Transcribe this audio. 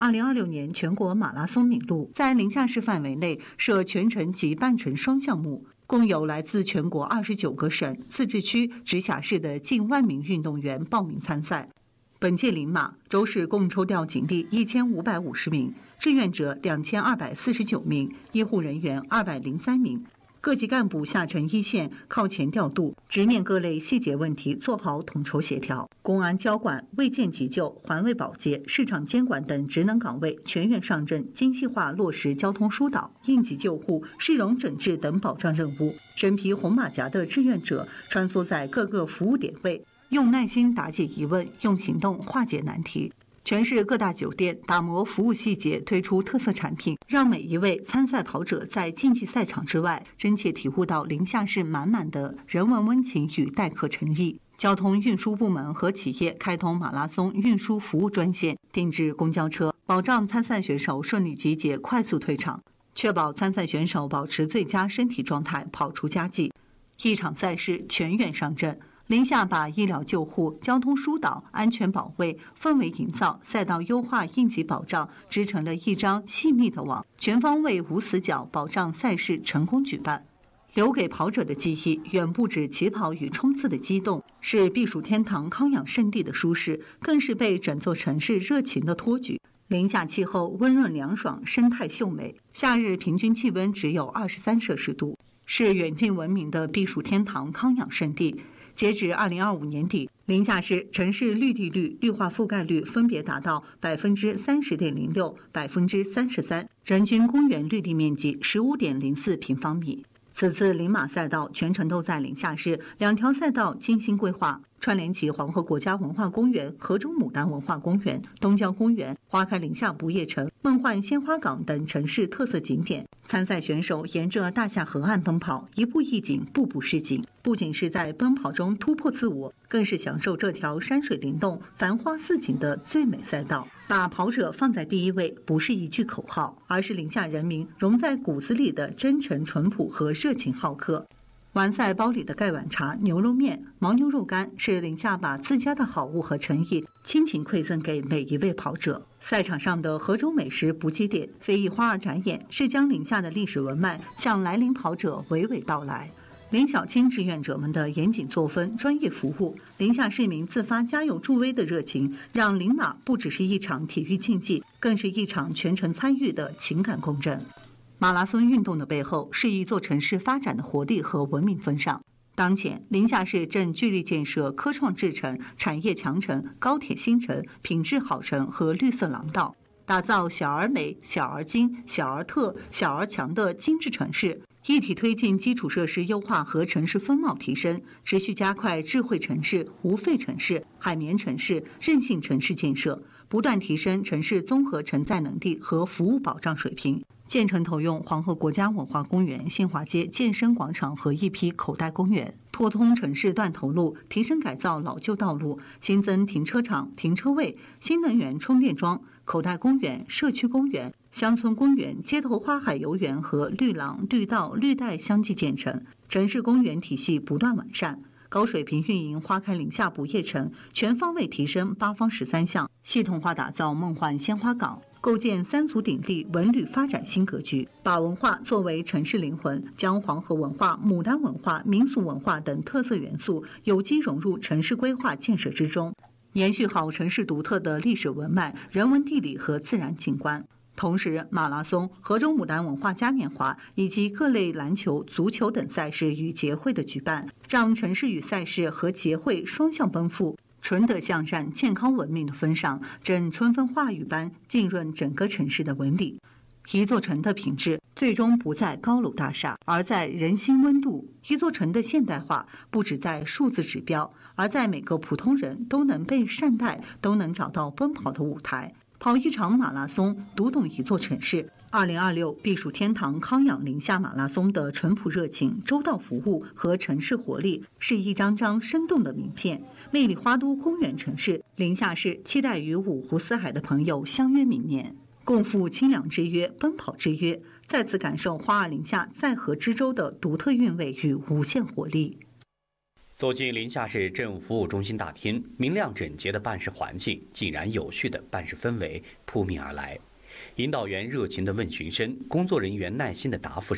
2026年全国马拉松名录，在临夏市范围内设全程及半程双项目，共有来自全国29个省、自治区、直辖市的近1万名运动员报名参赛。本届临马，州市共抽调警力1550名，志愿者2249名，医护人员203名。各级干部下沉一线，靠前调度，直面各类细节问题，做好统筹协调。公安交管、卫健急救、环卫保洁、市场监管等职能岗位全员上阵，精细化落实交通疏导、应急救护、市容整治等保障任务。身披红马甲的志愿者穿梭在各个服务点位，用耐心答解疑问，用行动化解难题。全市各大酒店打磨服务细节，推出特色产品，让每一位参赛跑者在竞技赛场之外，真切体悟到临夏市满满的人文温情与待客诚意。交通运输部门和企业开通马拉松运输服务专线，定制公交车，保障参赛选手顺利集结、快速退场，确保参赛选手保持最佳身体状态，跑出佳绩。一场赛事全员上阵。临夏把医疗救护、交通疏导、安全保卫、氛围营造、赛道优化、应急保障织成了一张细密的网，全方位无死角保障赛事成功举办。留给跑者的记忆远不止起跑与冲刺的激动，是避暑天堂康养圣地的舒适，更是被整座城市热情的托举。临夏气候温润凉爽，生态秀美，夏日平均气温只有23摄氏度，是远近闻名的避暑天堂康养圣地。截至2025年底，临夏市城市绿地率、绿化覆盖率分别达到30.06%、33%，人均公园绿地面积15.04平方米。此次临马赛道全程都在临夏市2条赛道精心规划，串联起黄河国家文化公园、河中牡丹文化公园、东郊公园、花开临夏不夜城、梦幻鲜花港等城市特色景点。参赛选手沿着大夏河岸奔跑，一步一景，步步是景，不仅是在奔跑中突破自我，更是享受这条山水灵动、繁花似锦的最美赛道。把跑者放在第一位，不是一句口号，而是临夏人民融在骨子里的真诚淳朴和热情好客。完赛包里的盖碗茶、牛肉面、牦牛肉干，是临夏把自家的好物和诚意倾情馈赠给每一位跑者。赛场上的河州美食补给点非遗花儿展演，是将临夏的历史文脉向来临跑者娓娓道来。林小青志愿者们的严谨作风、专业服务，临夏市民自发加油助威的热情，让临马不只是一场体育竞技，更是一场全程参与的情感共振。马拉松运动的背后，是一座城市发展的活力和文明风尚。当前，临夏市正聚力建设科创智城、产业强城、高铁新城、品质好城和绿色廊道，打造小而美、小而精、小而特、小而强的精致城市。一体推进基础设施优化和城市风貌提升，持续加快智慧城市、无废城市、海绵城市、韧性城市建设，不断提升城市综合承载能力和服务保障水平。建成投用黄河国家文化公园新华街健身广场和一批口袋公园，拓通城市断头路，提升改造老旧道路，新增停车场、停车位、新能源充电桩、口袋公园、社区公园、乡村公园、街头花海游园和绿廊、绿道、绿带相继建成，城市公园体系不断完善。高水平运营花开临夏不夜城，全方位提升8方13项，系统化打造梦幻鲜花港，构建3足鼎立文旅发展新格局，把文化作为城市灵魂，将黄河文化、牡丹文化、民俗文化等特色元素有机融入城市规划建设之中，延续好城市独特的历史文脉、人文地理和自然景观。同时，马拉松、河中牡丹文化嘉年华以及各类篮球、足球等赛事与节会的举办，让城市与赛事和节会双向奔赴，纯德向善、健康文明的风尚正春风化雨般浸润整个城市的纹理。一座城的品质最终不在高楼大厦，而在人心温度。一座城的现代化不只在数字指标，而在每个普通人都能被善待，都能找到奔跑的舞台。跑一场马拉松，读懂一座城市。2026避暑天堂康养临夏马拉松的淳朴热情、周到服务和城市活力，是一张张生动的名片。魅力花都公园城市，临夏市期待与五湖四海的朋友相约明年，共赴清凉之约、奔跑之约，再次感受花儿临夏在河之洲的独特韵味与无限活力。 走进临夏市政务服务中心大厅，明亮整洁的办事环境、井然有序的办事氛围扑面而来。引导员热情的问询声，工作人员耐心的答复